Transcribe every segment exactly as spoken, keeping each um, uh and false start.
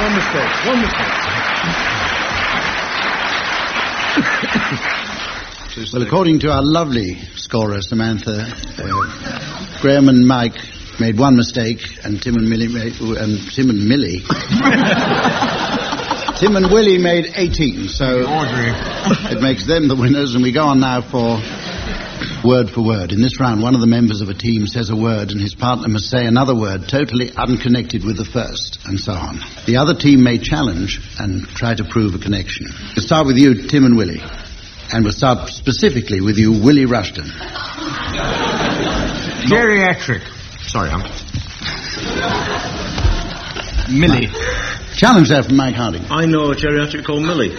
One mistake. One mistake. Well, according to our lovely scorer, Samantha, uh, Graham and Mike made one mistake, and Tim and Millie made, and Tim and Millie, Tim and Willie made eighteen. So it makes them the winners, and we go on now for word for word. In this round, one of the members of a team says a word, and his partner must say another word totally unconnected with the first, and so on. The other team may challenge and try to prove a connection. We'll start with you, Tim and Willie. And we'll start specifically with you, Willie Rushton. Geriatric. Sorry, I'm... Millie. Mike. Challenge there from Mike Harding. I know a geriatric called Millie.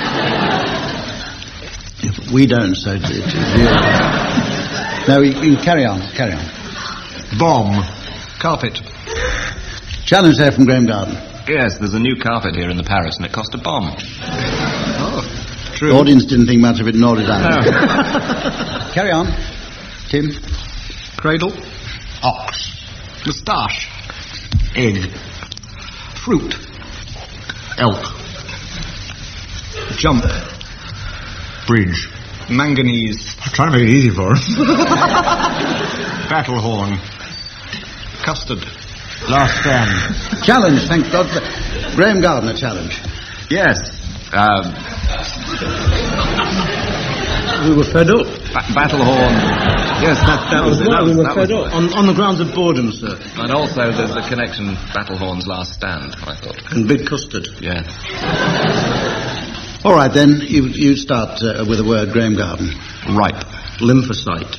We don't, so... It, it, it, no, you can carry on, carry on. Bomb. Carpet. Challenge there from Graham Garden. Yes, there's a new carpet here in the Paris, and it cost a bomb. Oh, true. The audience didn't think much of it, nor did I. No. Carry on. Tim. Cradle. Ox. Moustache. Egg. Fruit. Elk. Jump. Bridge. Manganese. I'm trying to make it easy for us. Battle horn. Custard. Last stand. Challenge, thank God for... Graham Garden, a challenge. Yes. Um, We were fed up. ba- battle horn. Yes, that, that was it. Why That we was, were that fed was up. On, on the grounds of boredom, sir. And also there's the connection Battle Horn's Last Stand, I thought. And big custard. Yes. All right, then, you, you start uh, with a word, Graham Garden. Ripe. Lymphocyte.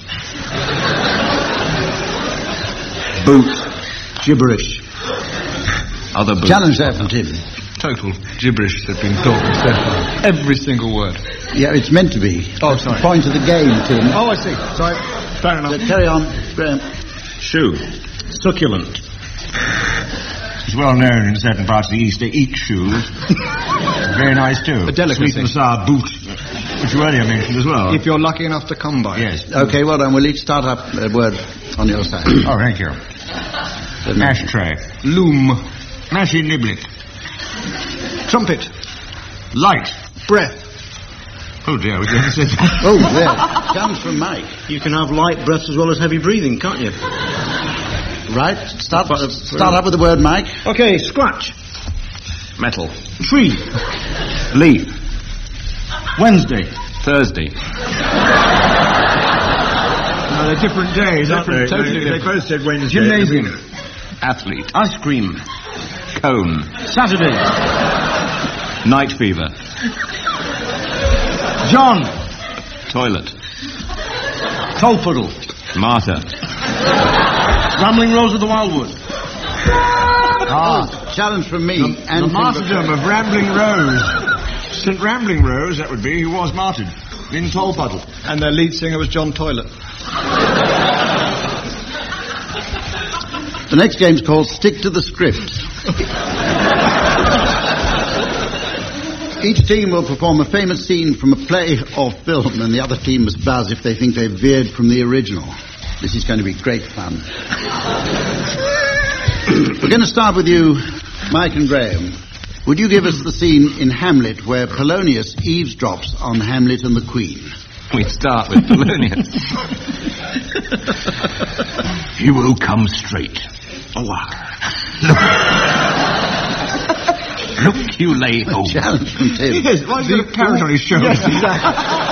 Boot. Gibberish. Other boot. Challenge there from Tim. Total gibberish that's been talked so far. Every single word. Yeah, it's meant to be. Oh, That's sorry. the point of the game, Tim. Oh, I see. Sorry. Fair enough. So carry on, Graham. Shoe. Succulent. It's well known in certain parts of the East they eat shoes. Very nice too. A delicacy. Sweet and sour boot, which you earlier mentioned as well. If you're lucky enough to come by. Yes. Okay, well done. We'll each start up a word on your side. Oh, thank you. Ashtray. Loom. Mashy niblet. Trumpet. Light. Breath. Oh dear, we didn't say that. Oh, there. Challenge from Mike. You can have light breaths as well as heavy breathing, can't you? Right, start, start up with the word, Mike. Okay, scratch. Metal. Tree. Leaf. Wednesday. Thursday. No, they're different days, aren't Different, they? totally they, they different. both said Wednesday. Gymnasium. Athlete. Ice cream. Cone. Saturday. Night fever. John. Toilet. Coal puddle. Martyr. Rambling Rose of the Wildwood. Ah, challenge from me. The, and the martyrdom of Rambling Rose. Saint Rambling Rose, that would be, who was martyred in Tolpuddle. And their lead singer was John Toilet. The next game's called Stick to the Script. Each team will perform a famous scene from a play or film, and the other team must buzz if they think they've veered from the original. This is going to be great fun. We're going to start with you, Mike and Graham. Would you give us the scene in Hamlet where Polonius eavesdrops on Hamlet and the Queen? We start with Polonius. He will come straight. Oh, look. Look, you lay home. Challenge from Tim. Yes, why is there a parrot on his shoulder? Yes, exactly.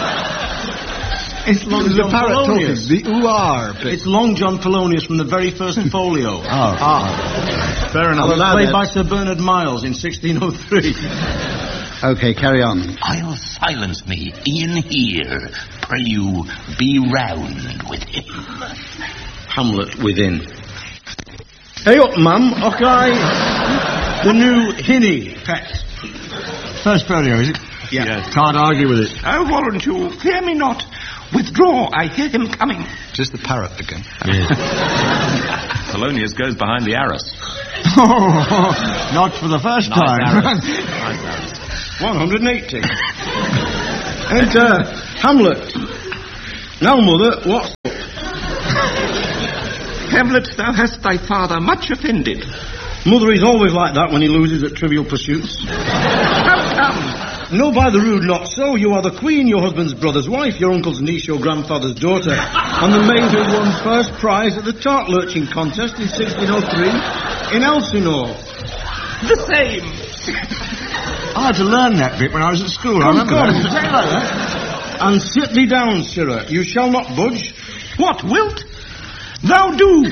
It's Long John Polonius. The ooh-ar bit. It's Long John Polonius from the very first folio. Oh. Ah. Fair enough. Played by Sir Bernard Miles in sixteen oh three. Okay, carry on. I'll silence me in here. Pray you be round with him. Hamlet within. Hey up, ma'am. Okay. The new Hinny pet. First folio, is it? Yeah. Yes. Can't argue with it. Oh, warrant you, fear me not. Withdraw, I hear him coming. Just the parrot again. Polonius goes behind the arras. Oh, not for the first Nice time. arras. Nice arras. one hundred eighty. Enter Hamlet. Now, mother, what's up? Hamlet, thou hast thy father much offended. Mother is always like that when he loses at Trivial Pursuits. Come, come. No, by the rude, not so. You are the queen, your husband's brother's wife, your uncle's niece, your grandfather's daughter, and the maid who won first prize at the tart lurching contest in sixteen oh three in Elsinore. The same. I had to learn that bit when I was at school. I Come, remember come. that. Say like that. And sit thee down, sirrah. You shall not budge. What wilt thou do?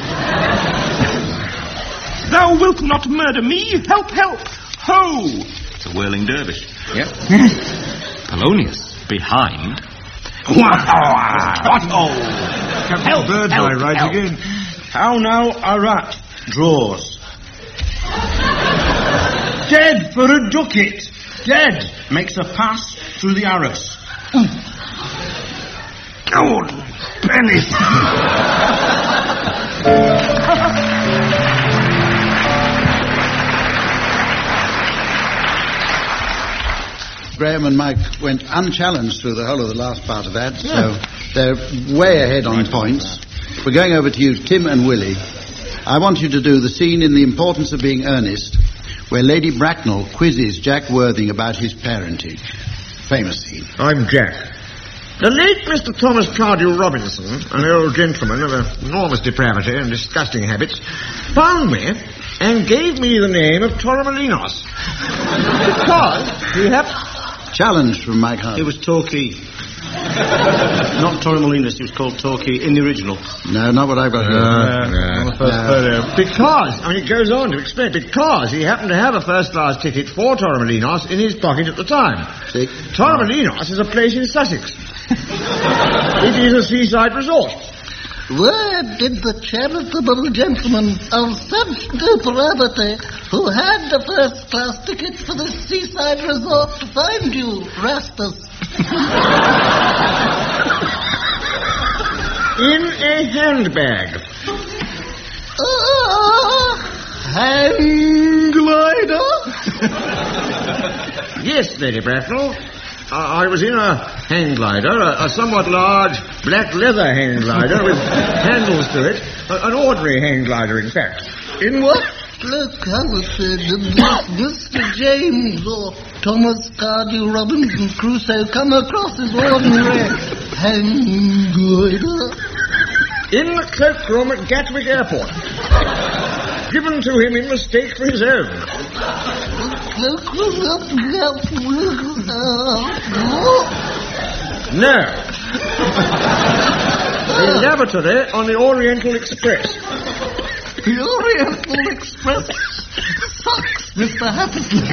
Thou wilt not murder me. Help, help. Ho! It's a whirling dervish. Yep. Polonius, behind. What? Oh! Captain Bird's eye right help. again. How now, Arat draws. Dead for a ducat. Dead makes a pass through the arras. Gold penny. Graham and Mike went unchallenged through the whole of the last part of that, so they're way ahead on points. We're going over to you, Tim and Willie. I want you to do the scene in The Importance of Being Earnest, where Lady Bracknell quizzes Jack Worthing about his parentage. Famous scene. I'm Jack. The late Mister Thomas Cardew Robinson, an old gentleman of enormous depravity and disgusting habits, found me and gave me the name of Torremolinos. Because he had... Challenge from Mike Hart. It was Torquay. Not Torremolinos, it was called Torquay in the original. No, not what I've got here. Uh, no. No. Because, I mean, it goes on to explain, because he happened to have a first-class ticket for Torremolinos in his pocket at the time. See? Torremolinos is a place in Sussex. It is a seaside resort. Where did the charitable gentleman of such depravity who had the first-class ticket for this seaside resort find you, Rastus? In a handbag. Ah, hang glider? Yes, Lady Bracknell. Uh, I was in a hang glider, a, a somewhat large black leather hang glider with handles to it. A, an ordinary hang glider, in fact. In what locality did Mister James or Thomas Cardew Robinson Crusoe come across his ordinary hang glider? In the cloakroom at Gatwick Airport. Given to him in mistake for his own. No. The lavatory on the Oriental Express. The Oriental Express sucks, Mister Hattersley.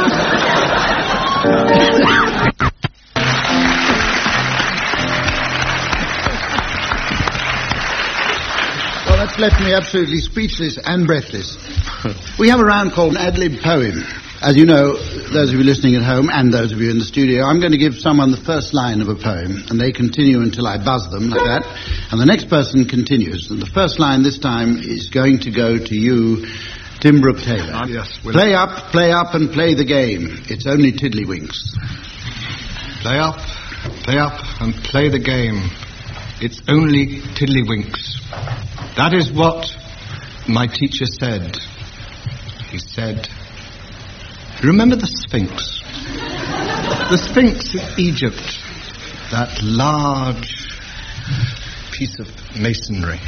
Well, that's left me absolutely speechless and breathless. We have a round called an ad-lib poem. As you know, those of you listening at home and those of you in the studio, I'm going to give someone the first line of a poem, and they continue until I buzz them, like that, and the next person continues. And the first line this time is going to go to you, Tim Brooke Taylor. Ah, yes, Willie. Play up, play up, and play the game. It's only tiddlywinks. Play up, play up, and play the game. It's only tiddlywinks. That is what my teacher said. He said, remember the Sphinx? The Sphinx of Egypt. That large piece of masonry.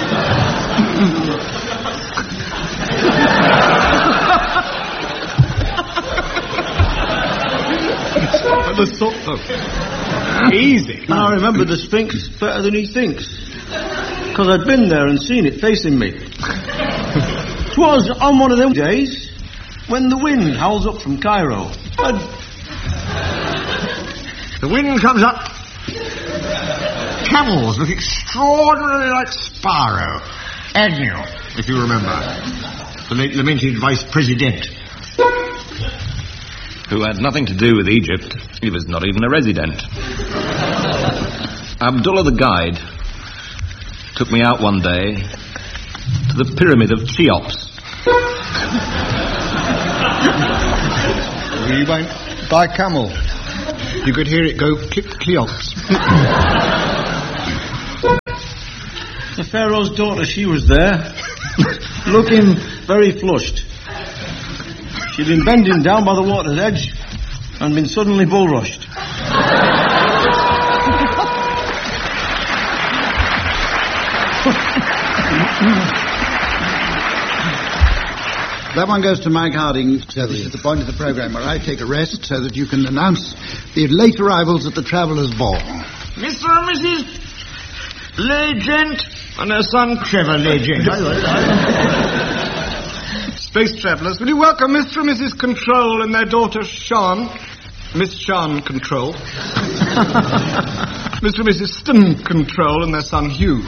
The sort of easy. I remember the Sphinx better than he thinks. Because I'd been there and seen it facing me. 'Twas on one of them days when the wind howls up from Cairo. I'd... The wind comes up. Camels look extraordinarily like Sparrow. Agnew, if you remember. The late lamented Vice President. Who had nothing to do with Egypt. He was not even a resident. Abdullah the guide took me out one day to the pyramid of Cheops. We went by camel. You could hear it go clip Cleops. The Pharaoh's daughter, she was there, looking very flushed. She'd been bending down by the water's edge and been suddenly bull rushed. That one goes to Mike Harding. So this is the point of the programme where I take a rest so that you can announce the late arrivals at the Travellers' Ball. Mister and Missus Legend and her son Trevor Legend. Space Travellers, will you welcome Mister and Missus Control and their daughter Sean? Miss Sean Control. Mister and Missus Stim Control and their son Hugh.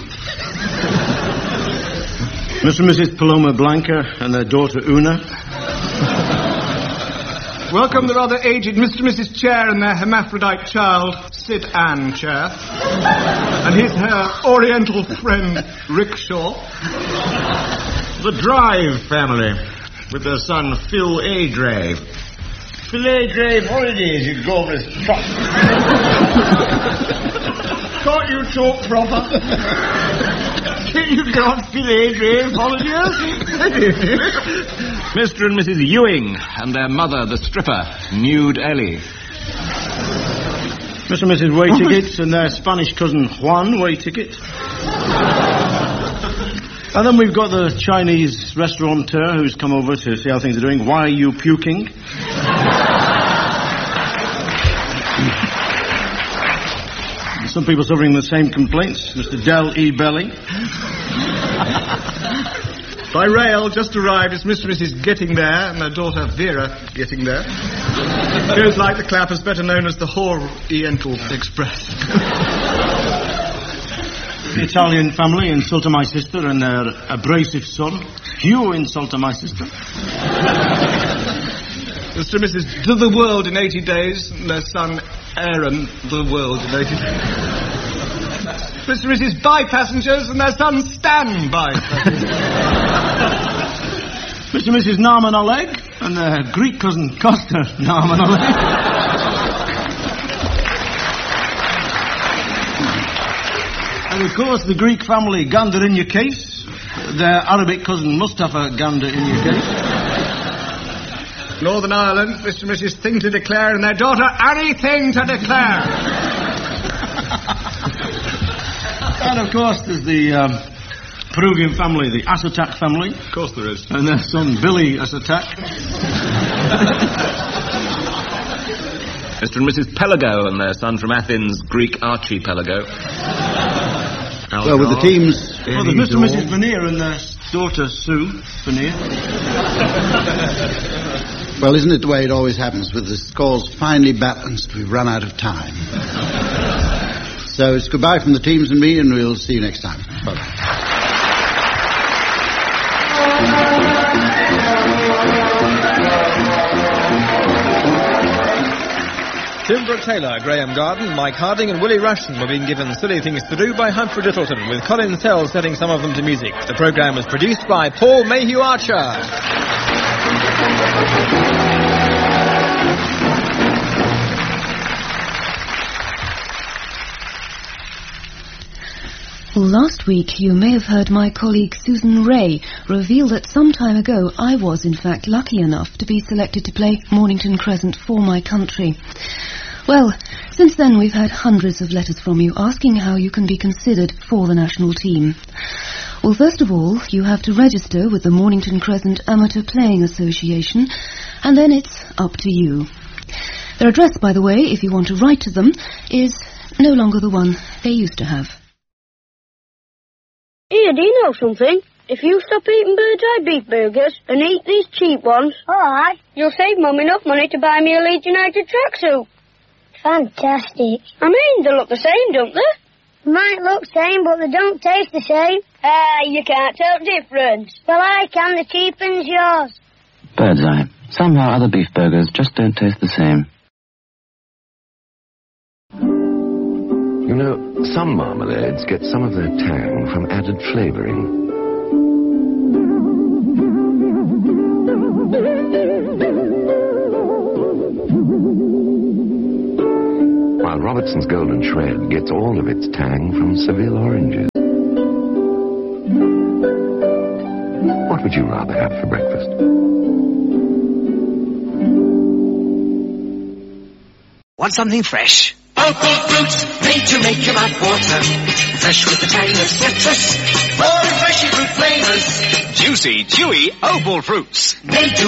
Mister and Missus Paloma Blanca and their daughter Una. Welcome the rather aged Mister and Missus Chair and their hermaphrodite child, Sid Ann Chair. And his, her oriental friend, Rickshaw. The Drive family, with their son Phil A. Drave. Phil A. Drave holidays, you go with his truck. Can't you talk proper? Can you get on Phil A. Drave holidays? Mister and Missus Ewing and their mother, the stripper, Nude Ellie. Mister and Missus Waytickets and their Spanish cousin Juan Wayticket. And then we've got the Chinese restaurateur who's come over to see how things are doing. Why are you puking? Some people suffering the same complaints. Mister Del E. Belly. By rail, just arrived, is Mister and Missus Getting There and their daughter Vera Getting There. Goes like the clappers, better known as the Oriental Express. The Italian family insulted my sister and their abrasive son. Hugh insulted my sister. Mister and Missus Do the World in eighty days and their son Aaron The World in eighty days. Mister and Missus By Passengers and their son Stan By Passengers. Mister and Missus Naaman Oleg and their Greek cousin Costa Naaman Oleg. And of course the Greek family Gander in your case. Their Arabic cousin Mustafa Gander in your case. Northern Ireland, Mister and Missus Thing to Declare and their daughter Anything to Declare. And of course there's the um, Peruvian family, the Asatak family. Of course there is. And their son Billy Asatak. Mister and Missus Pelago and their son from Athens, Greek Archipelago. Well, with the teams... Well, there's Mister and Missus Veneer and their daughter Sue Veneer. Well, isn't it the way it always happens with the scores finely balanced? We've run out of time. So it's goodbye from the teams and me, and we'll see you next time. Bye-bye. Tim Brooke-Taylor, Graham Garden, Mike Harding and Willie Rushton were being given Silly Things to Do by Humphrey Littleton, with Colin Sells setting some of them to music. The programme was produced by Paul Mayhew Archer. Last week, you may have heard my colleague Susan Ray reveal that some time ago I was, in fact, lucky enough to be selected to play Mornington Crescent for my country. Well, since then we've had hundreds of letters from you asking how you can be considered for the national team. Well, first of all, you have to register with the Mornington Crescent Amateur Playing Association, and then it's up to you. Their address, by the way, if you want to write to them, is no longer the one they used to have. Here, do you know something? If you stop eating bird's eye beef burgers and eat these cheap ones, alright, you'll save Mum enough money to buy me a Leeds United tracksuit. Fantastic. I mean, they look the same, don't they? Might look same, but they don't taste the same. Ah, you can't tell difference. Well, I can. The cheap one's yours. Bird's eye. Somehow other beef burgers just don't taste the same. You know, some marmalades get some of their tang from added flavouring. While Robertson's Golden Shred gets all of its tang from Seville oranges. What would would you rather have for breakfast? Want something fresh? Opal fruit, made to make your mouth water. Fresh with the tang of citrus, more refreshing fruit flavors. Juicy, chewy Opal fruits. Made to